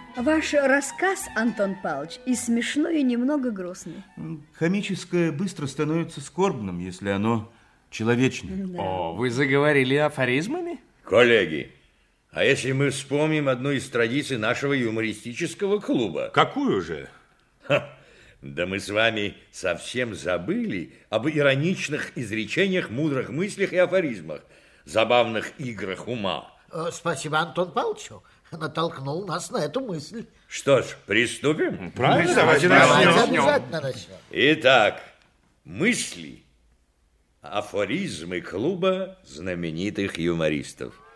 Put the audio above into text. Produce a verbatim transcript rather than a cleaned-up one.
Ваш рассказ, Антон Павлович, и смешной, и немного грустный. Комическое быстро становится скорбным, если оно человечное. Да. О, вы заговорили афоризмами? Коллеги, а если мы вспомним одну из традиций нашего юмористического клуба? Какую же? Ха, да мы с вами совсем забыли об ироничных изречениях, мудрых мыслях и афоризмах, забавных играх ума. Спасибо Антон Павловичу. Натолкнул нас на эту мысль. Что ж, приступим? Правильно, давайте начнем. Обязательно начнем. Итак, мысли, афоризмы клуба знаменитых юмористов.